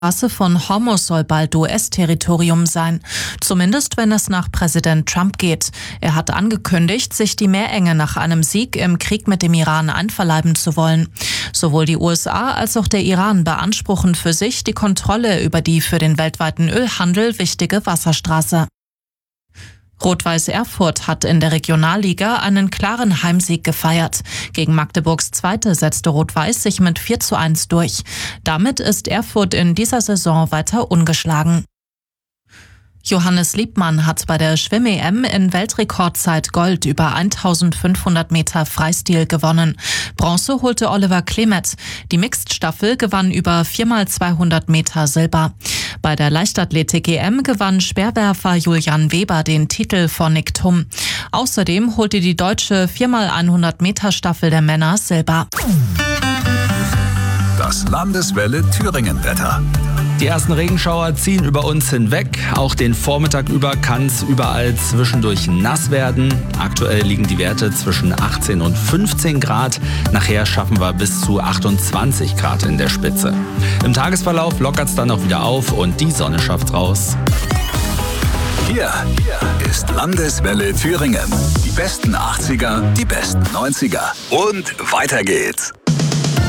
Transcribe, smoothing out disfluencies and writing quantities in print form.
Straße von Hormuz soll bald US-Territorium sein. Zumindest wenn es nach Präsident Trump geht. Er hat angekündigt, sich die Meerenge nach einem Sieg im Krieg mit dem Iran einverleiben zu wollen. Sowohl die USA als auch der Iran beanspruchen für sich die Kontrolle über die für den weltweiten Ölhandel wichtige Wasserstraße. Rot-Weiß Erfurt hat in der Regionalliga einen klaren Heimsieg gefeiert. Gegen Magdeburgs Zweite setzte Rot-Weiß sich mit 4:1 durch. Damit ist Erfurt in dieser Saison weiter ungeschlagen. Johannes Liebmann hat bei der Schwimm-EM in Weltrekordzeit Gold über 1500 Meter Freistil gewonnen. Bronze holte Oliver Klemet. Die Mixed-Staffel gewann über 4x200 Meter Silber. Bei der Leichtathletik-EM gewann Speerwerfer Julian Weber den Titel vor Nick Thum. Außerdem holte die deutsche 4x100 Meter Staffel der Männer Silber. Das Landeswelle Thüringen-Wetter. Die ersten Regenschauer ziehen über uns hinweg. Auch den Vormittag über kann es überall zwischendurch nass werden. Aktuell liegen die Werte zwischen 18 und 15 Grad. Nachher schaffen wir bis zu 28 Grad in der Spitze. Im Tagesverlauf lockert es dann auch wieder auf und die Sonne schafft raus. Hier ist Landeswelle Thüringen. Die besten 80er, die besten 90er. Und weiter geht's.